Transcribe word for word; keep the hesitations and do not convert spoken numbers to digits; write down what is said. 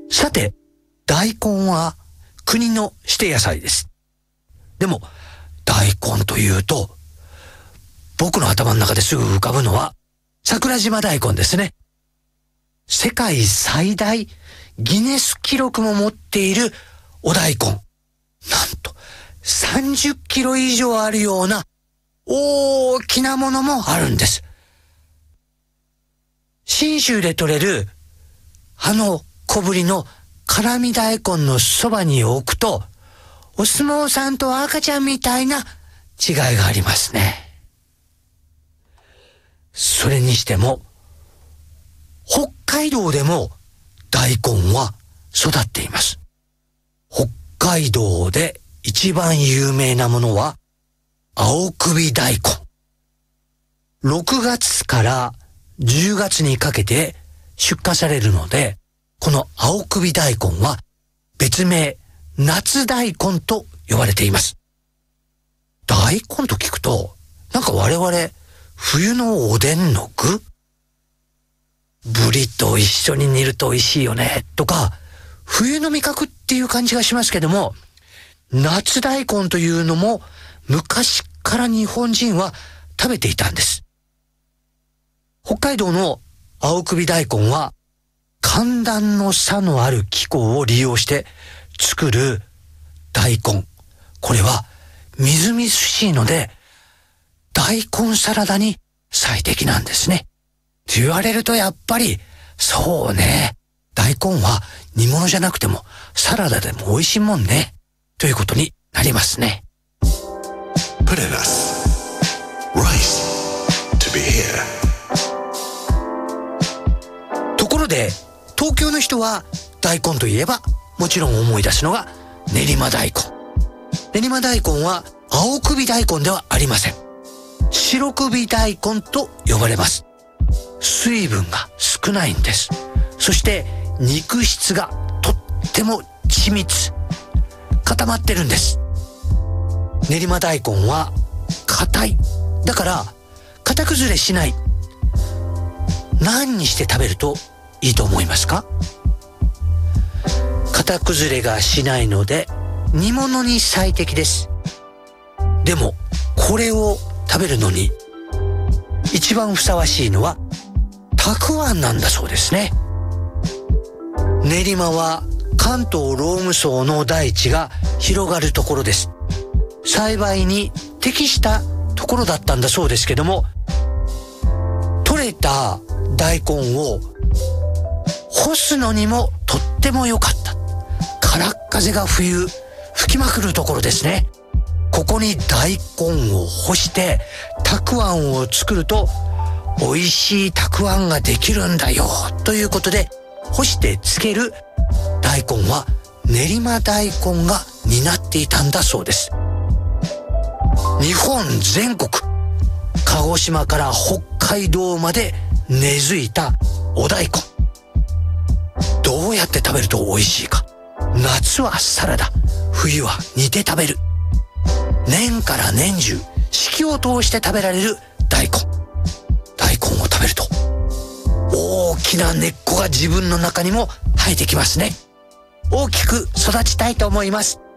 さて、大根は国の指定野菜です。でも、大根というと、僕の頭の中ですぐ浮かぶのは、桜島大根ですね。世界最大ギネス記録も持っているお大根。なんと、さんじゅっキロ以上あるような大きなものもあるんです。信州で採れる、あの小ぶりの辛味大根のそばに置くと、お相撲さんと赤ちゃんみたいな違いがありますね。それにしても、北海道でも大根は育っています。北海道で一番有名なものは青首大根。ろくがつからじゅうがつにかけて出荷されるので、この青首大根は別名夏大根と呼ばれています。大根と聞くと、なんか我々冬のおでんの具？ブリと一緒に煮ると美味しいよねとか、冬の味覚っていう感じがしますけども、夏大根というのも昔から日本人は食べていたんです。北海道の青首大根は寒暖の差のある気候を利用して作る大根。これはみずみずしいので大根サラダに最適なんですね。と言われるとやっぱりそうね。大根は煮物じゃなくてもサラダでも美味しいもんね。ということになりますね。 プレナス Rice to be here。 ところで東京の人は大根といえばもちろん思い出すのが練馬大根。練馬大根は青首大根ではありません。白首大根と呼ばれます。水分が少ないんです。そして肉質がとっても緻密、固まってるんです。練馬大根は硬い。だから型崩れしない。何にして食べるといいと思いますか？型崩れがしないので煮物に最適です。でもこれを食べるのに一番ふさわしいのはたくあんなんだそうですね。練馬は関東ローム層の大地が広がるところです。栽培に適したところだったんだそうですけども、取れた大根を干すのにもとっても良かった。からっ風が冬吹きまくるところですね。ここに大根を干してたくあんを作ると美味しいたくあんができるんだよということで、干して漬ける大根は練馬大根が担っていたんだそうです。日本全国、鹿児島から北海道まで根付いたお大根。どうやって食べると美味しいか。夏はサラダ、冬は煮て食べる。年から年中四季を通して食べられる大根。大根を食べると大きな根っこが自分の中にも生えてきますね。大きく育ちたいと思います。